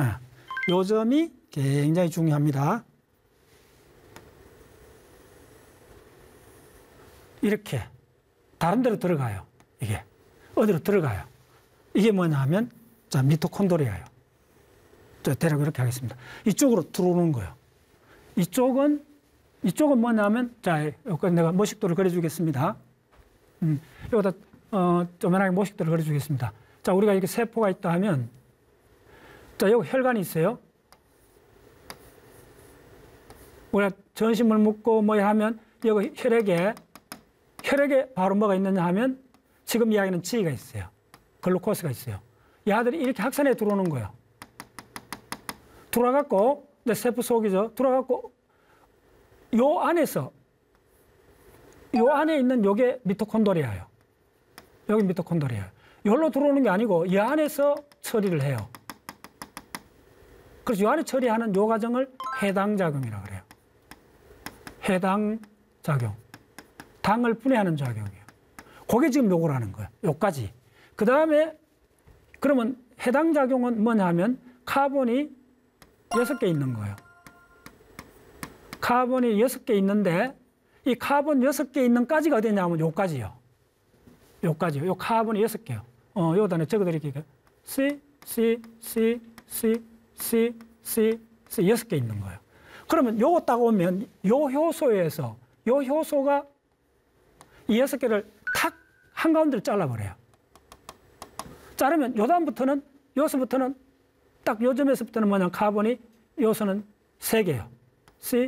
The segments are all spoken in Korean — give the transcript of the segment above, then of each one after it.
요 점이 굉장히 중요합니다. 이렇게 다른 데로 들어가요. 이게 어디로 들어가요. 이게 뭐냐 하면 자 미토콘드리아예요. 자, 대략 이렇게 하겠습니다. 이쪽으로 들어오는 거예요. 이쪽은 뭐냐면 자 여기 내가 모식도를 그려주겠습니다. 여기다 조만하게 모식도를 그려주겠습니다. 자 우리가 이렇게 세포가 있다 하면 자 여기 혈관이 있어요. 우리가 전신물 묻고 뭐 하면 여기 혈액에 바로 뭐가 있느냐 하면 지금 이야기는 지가 있어요. 글루코스가 있어요. 이 아들이 이렇게 확산해 들어오는 거예요. 들어와갖고 이제 세포 속이죠. 들어와갖고 요 안에서 요 안에 있는 요게 미토콘드리아예요. 여기 미토콘드리아예요. 여기로 들어오는 게 아니고 이 안에서 처리를 해요. 그래서 이 안에 처리하는 요 과정을 해당작용이라고 그래요. 해당작용. 당을 분해하는 작용이에요. 그게 지금 요걸 하는 거예요. 요까지. 그 다음에 그러면 해당작용은 뭐냐 하면 카본이 6개 있는 거예요. 카본이 6개 있는데 이 카본 6개 있는 까지가 어디냐 하면 요까지요. 요까지요. 요 카본이 6개요. 요거다 내 적어드릴게요. C, 6개 있는 거예요. 그러면 요거 딱 오면 요 효소에서 요 효소가 이 6개를 탁 한가운데를 잘라버려요. 자르면 요 다음부터는 요소부터는 딱 요 점에서부터는 뭐냐 카본이 요소는 3개예요. C.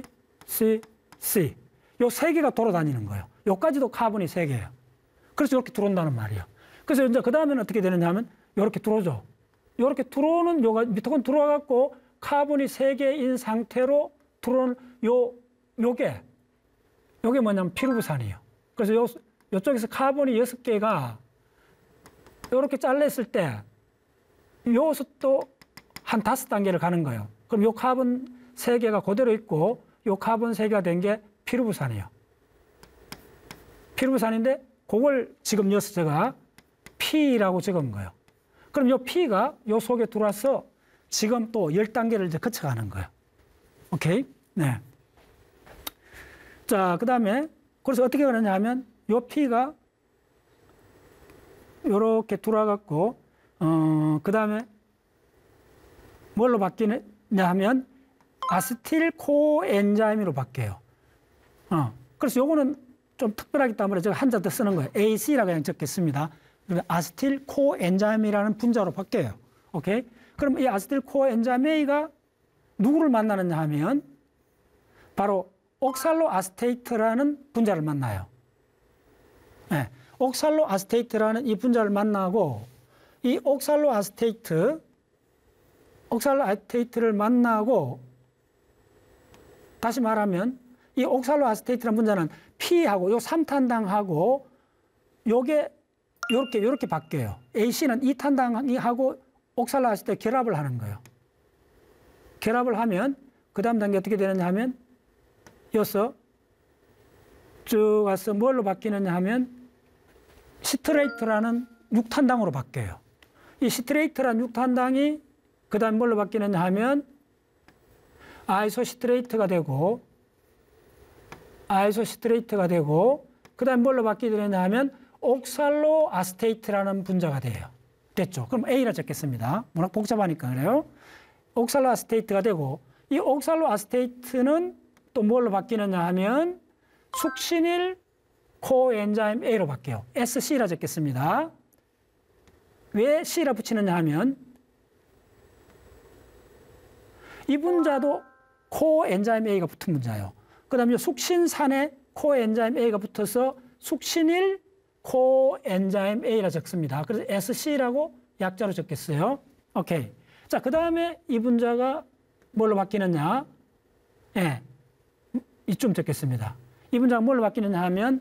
요 3개가 돌아다니는 거예요. 요까지도 카본이 3개예요. 그래서 이렇게 들어온다는 말이에요. 그래서 이제 그 다음에는 어떻게 되느냐 하면 요렇게 들어오죠. 요렇게 들어오는 요가 미토콘 들어와갖고 카본이 3개인 상태로 들어오는 요게 뭐냐면 피루부산이에요. 그래서 요쪽에서 카본이 6개가 요렇게 잘렸을 때 요것도 또 한 5단계를 가는 거예요. 그럼 요 카본 3개가 그대로 있고 요 카본 3개가 된 게 피루부산이에요. 피루부산인데 그걸 지금 여기서 제가 P라고 적은 거예요. 그럼 요 P가 요 속에 들어와서 지금 또 10단계를 이제 거쳐가는 거예요. 오케이? 네. 자, 그 다음에 그래서 어떻게 그러냐 하면 요 P가 요렇게 들어와갖고 그 다음에 뭘로 바뀌느냐 하면 아세틸 코엔자임으로 바뀌어요. 그래서 요거는 좀 특별하기 때문에 제가 한자 더 쓰는 거예요. AC라고 그냥 적겠습니다. 아세틸 코엔자임이라는 분자로 바뀌어요. 오케이? 그럼 이 아세틸 코엔자임 A가 누구를 만나느냐 하면 바로 옥살로 아세테이트라는 분자를 만나요. 네. 옥살로 아세테이트라는 이 분자를 만나고 이 옥살로 아세테이트를 만나고 다시 말하면 이 옥살로 아세테이트라는 분자는 P하고 요 3탄당하고 요게 요렇게 바뀌어요. AC는 2탄당하고 옥살로 아세테이트 결합을 하는 거예요. 결합을 하면 그 다음 단계 어떻게 되느냐 하면 여기서 쭉 와서 뭘로 바뀌느냐 하면 시트레이트라는 6탄당으로 바뀌어요. 이 시트레이트라는 6탄당이 그 다음 뭘로 바뀌느냐 하면 아이소시트레이트가 되고 그 다음 뭘로 바뀌느냐 하면 옥살로 아세테이트라는 분자가 돼요. 됐죠? 그럼 A라 적겠습니다. 워낙 복잡하니까 그래요. 옥살로 아세테이트가 되고 이 옥살로 아세테이트는 또 뭘로 바뀌느냐 하면 숙신일 코엔자임 A로 바뀌어요. SC라 적겠습니다. 왜 C라 붙이느냐 하면 이 분자도 코엔자임 A가 붙은 분자예요. 그 다음에 숙신산에 코엔자임 A가 붙어서 숙신일 코엔자임 A라 적습니다. 그래서 SC라고 약자로 적겠어요. 오케이. 자, 그 다음에 이 분자가 뭘로 바뀌느냐? 예, 이쯤 적겠습니다. 이 분자가 뭘로 바뀌느냐 하면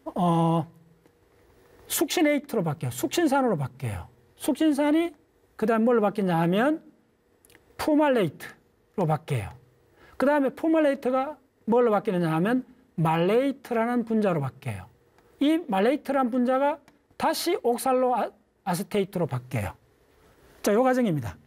숙신에이트로 바뀌어요. 숙신산으로 바뀌어요. 숙신산이 그 다음 뭘로 바뀌냐 하면 푸말레이트로 바뀌어요. 그 다음에 푸말레이트가 뭘로 바뀌느냐 하면 말레이트라는 분자로 바뀌어요. 이 말레이트라는 분자가 다시 옥살로 아세테이트로 바뀌어요. 자, 요 과정입니다.